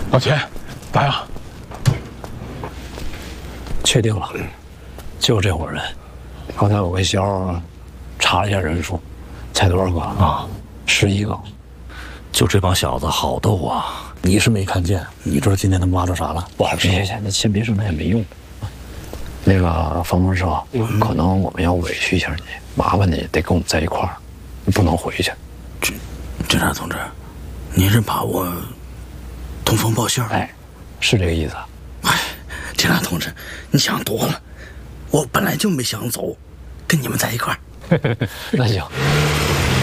老钱，咋样？ 确定了，就这伙人。刚才我跟肖查了一下人数，才多少个啊？11个。 就这帮小子好斗啊！你是没看见，你知道今天他们挖着啥了？不好说。 先别说，那也没用。那个方梦社，可能我们要委屈一下你，麻烦你得跟我们在一块儿，你不能回去。 侦察同志，您是把我通风报信？ 哎，是这个意思。 哎，侦察同志，你想多了，我本来就没想走，跟你们在一块儿。 那行。